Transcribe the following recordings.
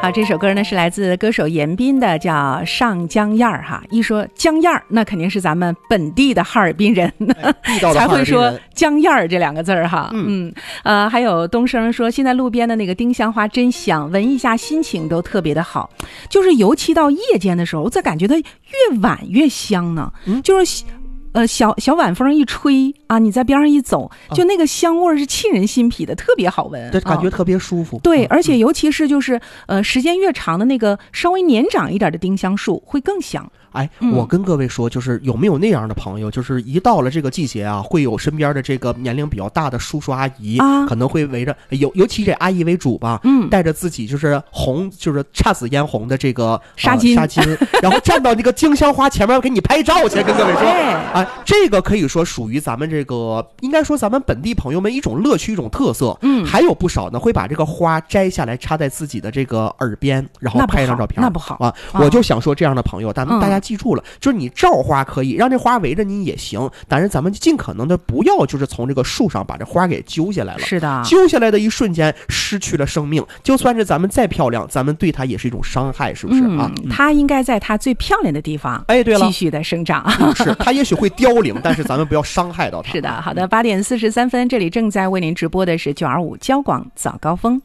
好，这首歌呢是来自歌手严彬的，叫《上江燕儿》哈。一说江燕儿，那肯定是咱们本地的哈尔滨人， 地道的才会说江燕儿这两个字儿哈。还有东升说，现在路边的那个丁香花真香，闻一下心情都特别的好，就是尤其到夜间的时候，我感觉它越晚越香呢。就是小晚风一吹啊，你在边上一走，就那个香味是沁人心脾的，特别好闻， 对，感觉特别舒服。 对，而且尤其是就是时间越长的那个稍微年长一点的丁香树会更香。 哎，我跟各位说，就是有没有那样的朋友，就是一到了这个季节啊，会有身边的这个年龄比较大的叔叔阿姨，可能会围着尤其这阿姨为主吧，带着自己就是就是姹紫嫣红的这个纱巾，然后站到那个丁香花前面给你拍照去，跟各位说，哎，这个可以说属于咱们这个应该说咱们本地朋友们一种乐趣，一种特色。还有不少呢会把这个花摘下来插在自己的这个耳边，然后拍一张照片。 那不好啊！我就想说这样的朋友，大家记住了，就是你照花可以，让这花围着你也行，但是咱们尽可能的不要就是从这个树上把这花给揪下来了。 是的， 揪下来的一瞬间失去了生命，就算是咱们再漂亮，咱们对它也是一种伤害，是不是啊？ 它应该在它最漂亮的地方， 哎，对了， 继续的生长。 是，它也许会凋零，但是咱们不要伤害到它。 是的，好的，8点43分，这里正在为您直播的是925交广早高峰。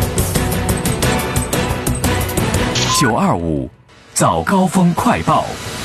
925早高峰快报。